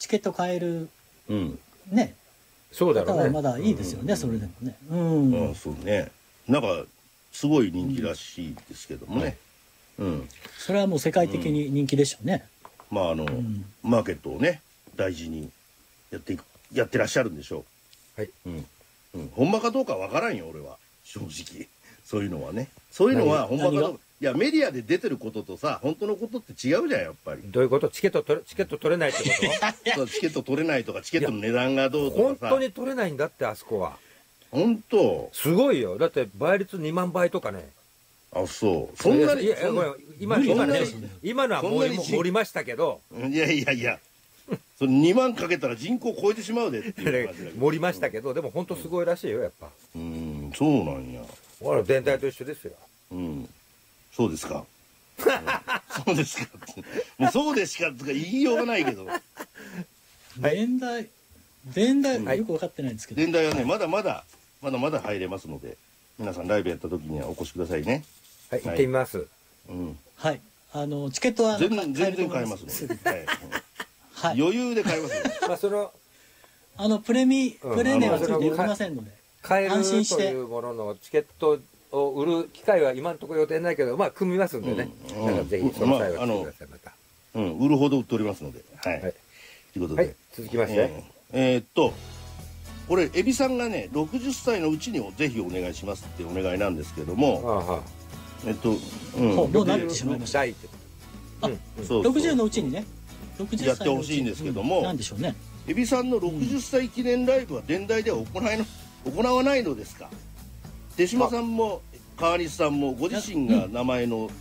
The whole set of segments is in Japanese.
ケット買える、ね、 そうだろうね。 方はまだいいですよね、それでもね。 そうね。なんかすごい人気らしいですけどもね。 それはもう世界的に人気でしょうね。 まあマーケットをね大事にやってらっしゃるんでしょう。はい。 ほんまかどうかわからんよ俺は正直。そういうのはね。そういうのはほんまかどうか。いやメディアで出てることとさ本当のことって違うじゃんやっぱり。 どういうこと？チケット取れないってこと？ チケット取れないとかチケットの値段がどうとかさ。 本当に取れないんだってあそこは。 本当。 すごいよ。だって倍率2万倍とかね。 あ、そう。そんなに。 今のは盛りましたけど。 いや。それ2万かけたら人口超えてしまうでっていう感じだけど。 盛りましたけど、でも本当すごいらしいよやっぱ。 そうなんや。 ほら電台と一緒ですよ。 そうですか。そうですか。もうそうですかとか言いようがないけど。 電台よく分かってないんですけど。 電台はねまだまだ入れますので、皆さんライブやった時にはお越しくださいね。 はい、行ってみます。 はい。チケットは全然買えますので。はい。余裕で買えます。 まあそのプレネはついておりませんので。 買えるというもののチケットを売る機会は今のところ予定ないけど、まあ組みますんでね。だからぜひその際は来てくださいまた。 売るほど売っておりますので。はい。ということで。 続きまして。 これエビさんがね60歳のうちにぜひお願いしますってお願いなんですけども。 もうなってしまいました。60のうちにね。 やってほしいんですけども。 なんでしょうね。 エビさんの60歳記念ライブは電台では行わないのですか。手島さんも川西さんもご自身が名前の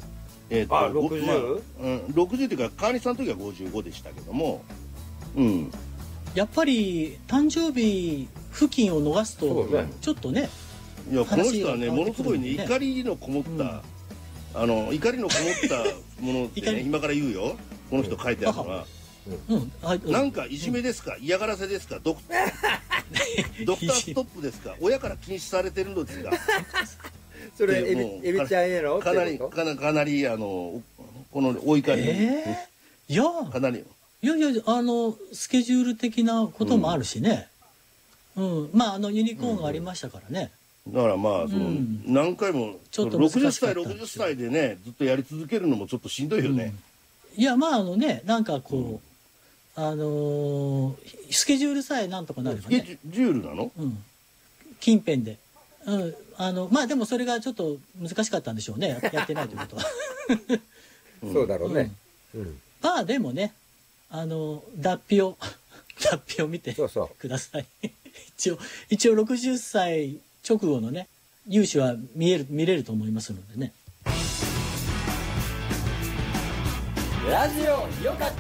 60っていうか川西さんの時は55でしたけども、 やっぱり誕生日付近を逃すとちょっとね。 いやこの人はねものすごいね怒りのこもったものってね今から言うよ。この人書いてあるのは。なんかいじめですか、嫌がらせですか、ドクターストップですか、親から禁止されてるのですか。 それエビちゃんへのかなりこのお怒り。 いやかなりスケジュール的なこともあるしね。まあユニコーンがありましたからね。 だからまあ何回も60歳でねずっとやり続けるのもちょっとしんどいよね。 いやまあなんかこうスケジュールさえなんとかなればね。 スケジュールなの？ 近辺で。まあでもそれがちょっと難しかったんでしょうね。やってないということは。 そうだろうね。 まあでもね、脱皮を見てください。一応60歳直後のね、勇姿は見れると思いますのでね。 ラジオよかった。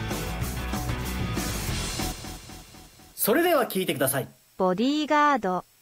それでは聞いてください。 ボディーガード。